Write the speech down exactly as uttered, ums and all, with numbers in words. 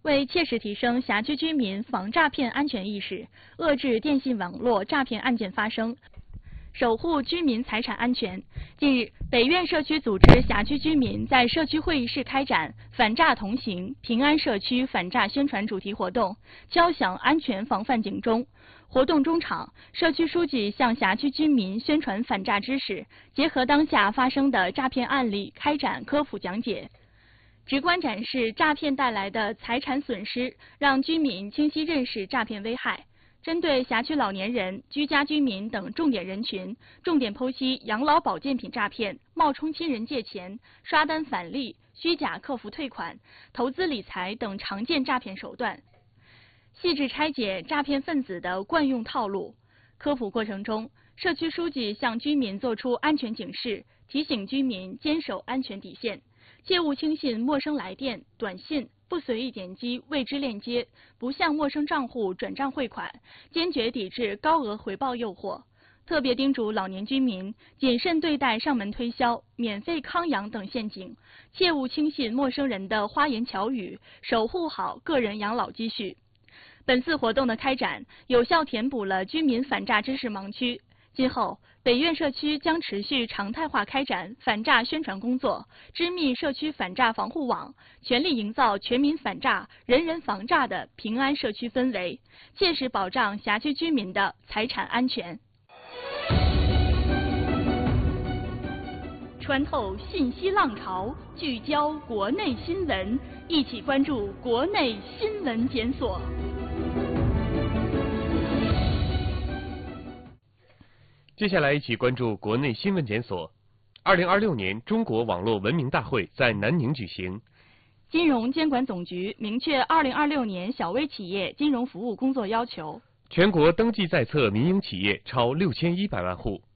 为切实提升辖区居民防诈骗安全意识，遏制电信网络诈骗案件发生，守护居民财产安全。近日，北苑社区组织辖区居民在社区会议室开展“反诈同行，平安社区反诈宣传”主题活动，敲响安全防范警钟。活动中场，社区书记向辖区居民宣传反诈知识，结合当下发生的诈骗案例开展科普讲解，直观展示诈骗带来的财产损失，让居民清晰认识诈骗危害。针对辖区老年人、居家居民等重点人群，重点剖析养老保健品诈骗、冒充亲人借钱、刷单返利、虚假客服退款、投资理财等常见诈骗手段，细致拆解诈骗分子的惯用套路。科普过程中，社区书记向居民作出安全警示，提醒居民坚守安全底线，切勿轻信陌生来电、短信，不随意点击未知链接，不向陌生账户转账汇款，坚决抵制高额回报诱惑。特别叮嘱老年居民谨慎对待上门推销、免费康养等陷阱，切勿轻信陌生人的花言巧语，守护好个人养老积蓄。本次活动的开展，有效填补了居民反诈知识盲区。今后，北苑社区将持续常态化开展反诈宣传工作，织密社区反诈防护网，全力营造全民反诈、人人防诈的平安社区氛围，切实保障辖区居民的财产安全。穿透信息浪潮，聚焦国内新闻，一起关注国内新闻检索。 接下来一起关注国内新闻检索。二零二六年中国网络文明大会在南宁举行。 金融监管总局明确二零二六年小微企业金融服务工作要求。 全国登记在册民营企业超六千一百万户。